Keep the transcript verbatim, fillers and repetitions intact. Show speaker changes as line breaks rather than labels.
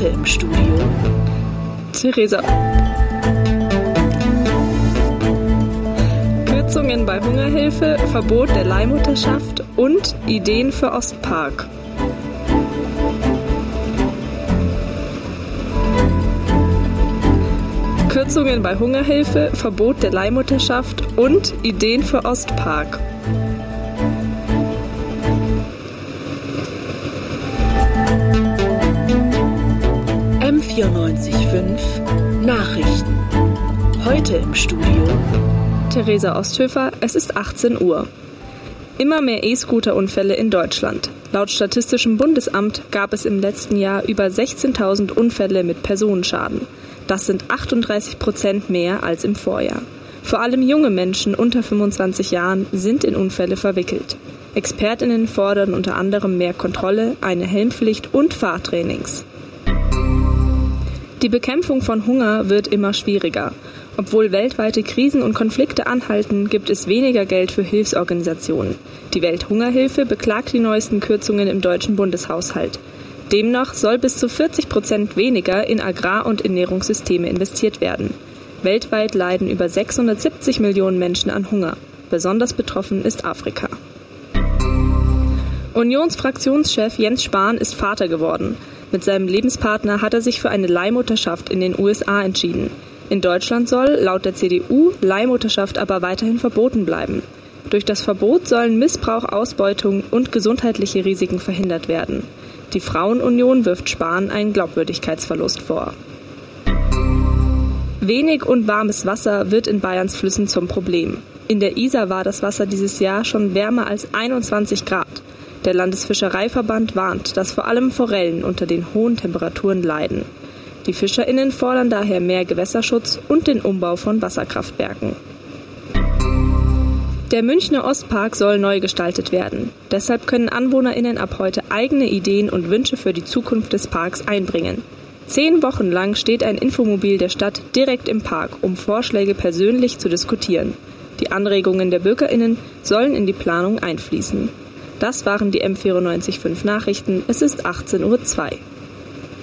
Heute im Studio
Theresa. Kürzungen bei Hungerhilfe, Verbot der Leihmutterschaft und Ideen für Ostpark. Kürzungen bei Hungerhilfe, Verbot der Leihmutterschaft und Ideen für Ostpark.
M vierundneunzig Komma fünf Nachrichten. Heute im Studio
Theresa Osthöfer, es ist achtzehn Uhr. Immer mehr E-Scooter-Unfälle in Deutschland. Laut Statistischem Bundesamt gab es im letzten Jahr über sechzehntausend Unfälle mit Personenschaden. Das sind achtunddreißig Prozent mehr als im Vorjahr. Vor allem junge Menschen unter fünfundzwanzig Jahren sind in Unfälle verwickelt. ExpertInnen fordern unter anderem mehr Kontrolle, eine Helmpflicht und Fahrtrainings. Die Bekämpfung von Hunger wird immer schwieriger. Obwohl weltweite Krisen und Konflikte anhalten, gibt es weniger Geld für Hilfsorganisationen. Die Welthungerhilfe beklagt die neuesten Kürzungen im deutschen Bundeshaushalt. Demnach soll bis zu vierzig Prozent weniger in Agrar- und Ernährungssysteme investiert werden. Weltweit leiden über sechshundertsiebzig Millionen Menschen an Hunger. Besonders betroffen ist Afrika. Unionsfraktionschef Jens Spahn ist Vater geworden. Mit seinem Lebenspartner hat er sich für eine Leihmutterschaft in den U S A entschieden. In Deutschland soll, laut der C D U, Leihmutterschaft aber weiterhin verboten bleiben. Durch das Verbot sollen Missbrauch, Ausbeutung und gesundheitliche Risiken verhindert werden. Die Frauenunion wirft Spahn einen Glaubwürdigkeitsverlust vor. Wenig und warmes Wasser wird in Bayerns Flüssen zum Problem. In der Isar war das Wasser dieses Jahr schon wärmer als einundzwanzig Grad. Der Landesfischereiverband warnt, dass vor allem Forellen unter den hohen Temperaturen leiden. Die FischerInnen fordern daher mehr Gewässerschutz und den Umbau von Wasserkraftwerken. Der Münchner Ostpark soll neu gestaltet werden. Deshalb können AnwohnerInnen ab heute eigene Ideen und Wünsche für die Zukunft des Parks einbringen. Zehn Wochen lang steht ein Infomobil der Stadt direkt im Park, um Vorschläge persönlich zu diskutieren. Die Anregungen der BürgerInnen sollen in die Planung einfließen. Das waren die M vierundneunzig Komma fünf Nachrichten. Es ist achtzehn Uhr zwei.